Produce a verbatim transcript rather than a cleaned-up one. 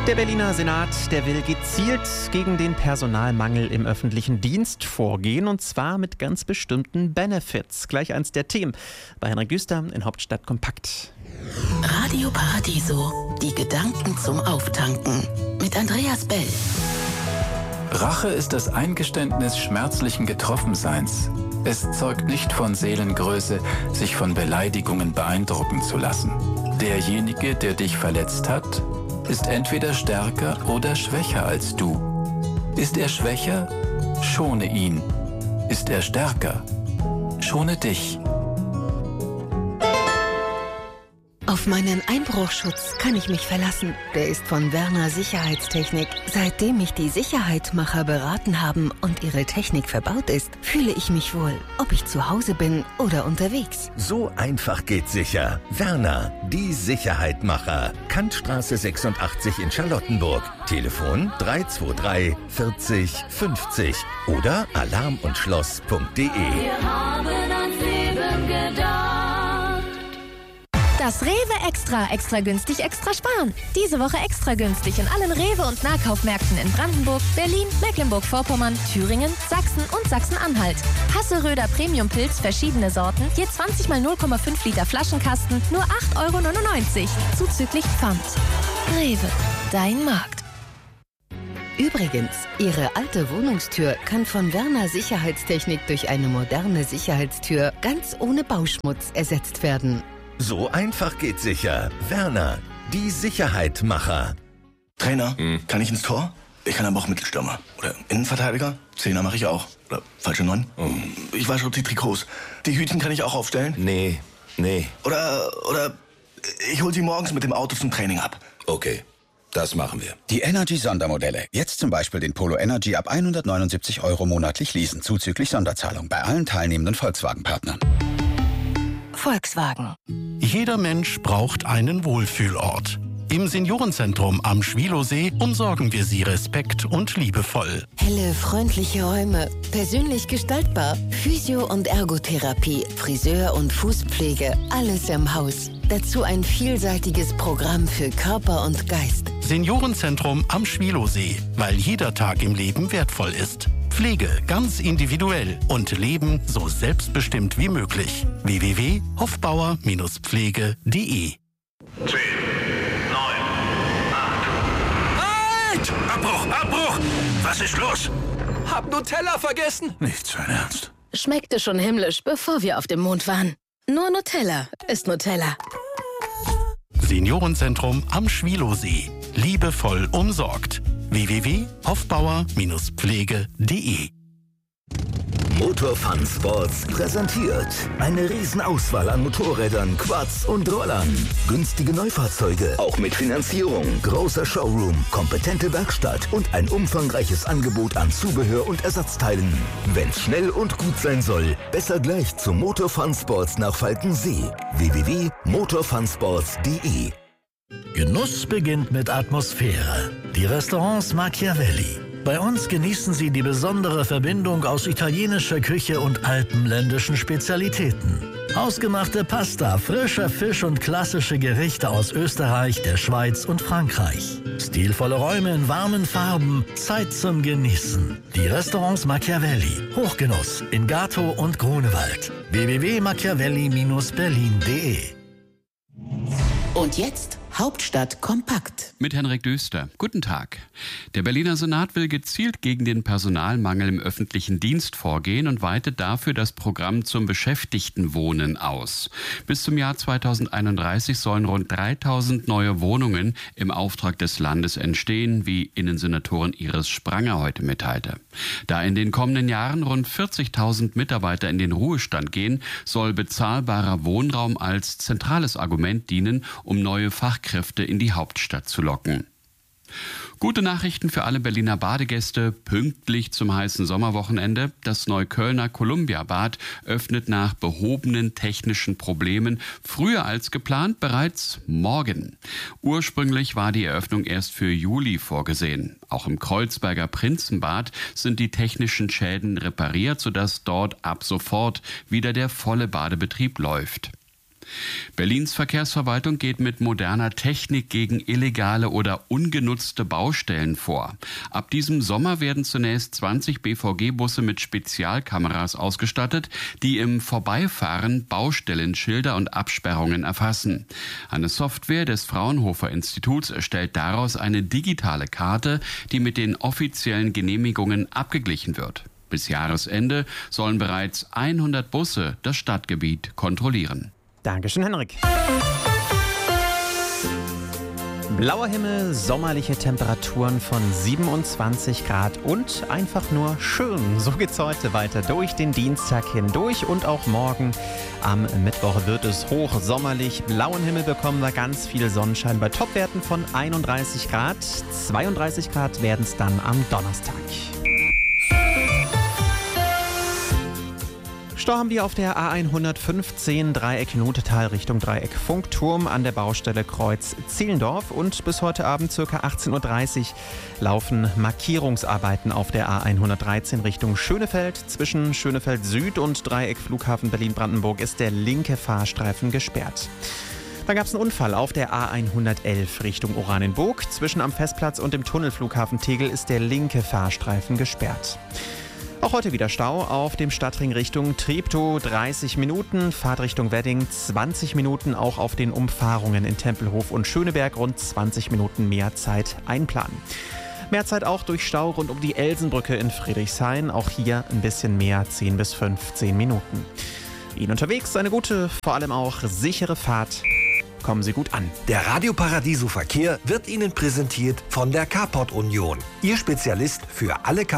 Der Berliner Senat, der will gezielt gegen den Personalmangel im öffentlichen Dienst vorgehen, und zwar mit ganz bestimmten Benefits. Gleich eins der Themen bei Henrik Düster in Hauptstadt Kompakt. Radio Paradiso, die Gedanken zum Auftanken mit Andreas Bell. Rache ist das Eingeständnis schmerzlichen Getroffenseins. Es zeugt nicht von Seelengröße, sich von Beleidigungen beeindrucken zu lassen. Derjenige, der dich verletzt hat, ist entweder stärker oder schwächer als du. Ist er schwächer? Schone ihn. Ist er stärker? Schone dich. Auf meinen Einbruchschutz kann ich mich verlassen. Der ist von Werner Sicherheitstechnik. Seitdem mich die Sicherheitmacher beraten haben und ihre Technik verbaut ist, fühle ich mich wohl, ob ich zu Hause bin oder unterwegs. So einfach geht sicher. Werner, die Sicherheitmacher. Kantstraße sechsundachtzig in Charlottenburg. Telefon drei zwei drei vierzig fünfzig oder alarm und schloss punkt de. Wir haben ans Leben gedacht. Das Rewe Extra, extra günstig, extra sparen. Diese Woche extra günstig in allen Rewe- und Nahkaufmärkten in Brandenburg, Berlin, Mecklenburg-Vorpommern, Thüringen, Sachsen und Sachsen-Anhalt. Hasseröder Premium-Pilz, verschiedene Sorten, je zwanzig mal null Komma fünf Liter Flaschenkasten, nur acht Euro neunundneunzig, zuzüglich Pfand. Rewe, dein Markt. Übrigens, Ihre alte Wohnungstür kann von Werner Sicherheitstechnik durch eine moderne Sicherheitstür ganz ohne Bauschmutz ersetzt werden. So einfach geht sicher. Werner, die Sicherheitmacher. Trainer, hm. kann ich ins Tor? Ich kann aber auch Mittelstürmer. Oder Innenverteidiger? Zehner mache ich auch. Oder falsche Neun? Oh. Ich wasche die Trikots. Die Hütchen kann ich auch aufstellen? Nee, nee. Oder, oder ich hol sie morgens mit dem Auto zum Training ab. Okay, das machen wir. Die Energy-Sondermodelle. Jetzt zum Beispiel den Polo Energy ab hundertneunundsiebzig Euro monatlich leasen, zuzüglich Sonderzahlung bei allen teilnehmenden Volkswagen-Partnern. Volkswagen. Jeder Mensch braucht einen Wohlfühlort. Im Seniorenzentrum am Schwilosee umsorgen wir Sie respekt- und liebevoll. Helle, freundliche Räume, persönlich gestaltbar, Physio- und Ergotherapie, Friseur- und Fußpflege, alles im Haus. Dazu ein vielseitiges Programm für Körper und Geist. Seniorenzentrum am Schwilosee, weil jeder Tag im Leben wertvoll ist. Pflege ganz individuell und Leben so selbstbestimmt wie möglich. w w w punkt hofbauer Pflege punkt de zehn, neun, acht. Halt! Abbruch, Abbruch! Was ist los? Hab Nutella vergessen. Nicht sein Ernst. Schmeckte schon himmlisch, bevor wir auf dem Mond waren. Nur Nutella ist Nutella. Seniorenzentrum am Schwilosee. Liebevoll umsorgt. w w w punkt hofbauer Pflege punkt de Motor Fun Sports präsentiert eine Riesenauswahl an Motorrädern, Quads und Rollern. Günstige Neufahrzeuge, auch mit Finanzierung. Großer Showroom, kompetente Werkstatt und ein umfangreiches Angebot an Zubehör und Ersatzteilen. Wenn's schnell und gut sein soll, besser gleich zu Motor Fun Sports nach Falkensee. w w w punkt motor fun sports punkt de Genuss beginnt mit Atmosphäre. Die Restaurants Machiavelli. Bei uns genießen Sie die besondere Verbindung aus italienischer Küche und alpenländischen Spezialitäten. Hausgemachte Pasta, frischer Fisch und klassische Gerichte aus Österreich, der Schweiz und Frankreich. Stilvolle Räume in warmen Farben, Zeit zum Genießen. Die Restaurants Machiavelli. Hochgenuss in Gato und Grunewald. w w w punkt machiavelli Bindestrich berlin punkt de Und jetzt Hauptstadt kompakt. Mit Henrik Düster. Guten Tag. Der Berliner Senat will gezielt gegen den Personalmangel im öffentlichen Dienst vorgehen und weitet dafür das Programm zum Beschäftigtenwohnen aus. Bis zum Jahr zweitausendeinunddreißig sollen rund dreitausend neue Wohnungen im Auftrag des Landes entstehen, wie Innensenatorin Iris Spranger heute mitteilte. Da in den kommenden Jahren rund vierzigtausend Mitarbeiter in den Ruhestand gehen, soll bezahlbarer Wohnraum als zentrales Argument dienen, um neue Fachkräfte Kräfte in die Hauptstadt zu locken. Gute Nachrichten für alle Berliner Badegäste, pünktlich zum heißen Sommerwochenende. Das Neuköllner Columbia-Bad öffnet nach behobenen technischen Problemen früher als geplant bereits morgen. Ursprünglich war die Eröffnung erst für Juli vorgesehen. Auch im Kreuzberger Prinzenbad sind die technischen Schäden repariert, sodass dort ab sofort wieder der volle Badebetrieb läuft. Berlins Verkehrsverwaltung geht mit moderner Technik gegen illegale oder ungenutzte Baustellen vor. Ab diesem Sommer werden zunächst zwanzig B V G-Busse mit Spezialkameras ausgestattet, die im Vorbeifahren Baustellenschilder und Absperrungen erfassen. Eine Software des Fraunhofer Instituts erstellt daraus eine digitale Karte, die mit den offiziellen Genehmigungen abgeglichen wird. Bis Jahresende sollen bereits hundert Busse das Stadtgebiet kontrollieren. Dankeschön, Henrik. Blauer Himmel, sommerliche Temperaturen von siebenundzwanzig Grad und einfach nur schön. So geht's heute weiter durch den Dienstag hindurch und auch morgen am Mittwoch wird es hochsommerlich. Blauen Himmel bekommen wir, ganz viel Sonnenschein bei Topwerten von einunddreißig Grad. zweiunddreißig Grad werden es dann am Donnerstag. Stau haben wir auf der A hundertfünfzehn Dreieck Nutetal Richtung Dreieck Funkturm an der Baustelle Kreuz Zehlendorf und bis heute Abend ca. achtzehn Uhr dreißig laufen Markierungsarbeiten auf der A hundertdreizehn Richtung Schönefeld. Zwischen Schönefeld Süd und Dreieck Flughafen Berlin-Brandenburg ist der linke Fahrstreifen gesperrt. Dann gab es einen Unfall auf der A hundertelf Richtung Oranienburg. Zwischen am Festplatz und dem Tunnelflughafen Tegel ist der linke Fahrstreifen gesperrt. Auch heute wieder Stau auf dem Stadtring Richtung Treptow, dreißig Minuten, Fahrtrichtung Wedding zwanzig Minuten, auch auf den Umfahrungen in Tempelhof und Schöneberg rund zwanzig Minuten mehr Zeit einplanen. Mehr Zeit auch durch Stau rund um die Elsenbrücke in Friedrichshain, auch hier ein bisschen mehr, zehn bis fünfzehn Minuten. Ihnen unterwegs eine gute, vor allem auch sichere Fahrt. Kommen Sie gut an. Der Radio Paradiso Verkehr wird Ihnen präsentiert von der Carport Union. Ihr Spezialist für alle Carport